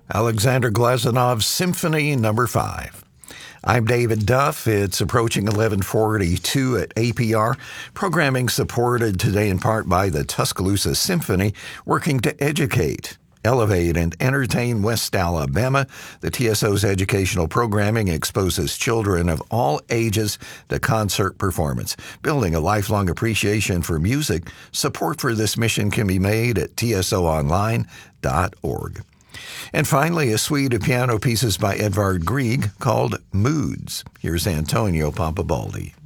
Alexander Glazanov's Symphony No. 5. I'm David Duff. It's approaching 11:42 at APR. Programming supported today in part by the Tuscaloosa Symphony, working to educate, elevate, and entertain West Alabama. The TSO's educational programming exposes children of all ages to concert performance. Building a lifelong appreciation for music, support for this mission can be made at tsonline.org. And finally, a suite of piano pieces by Edvard Grieg called Moods. Here's Antonio Pampabaldi.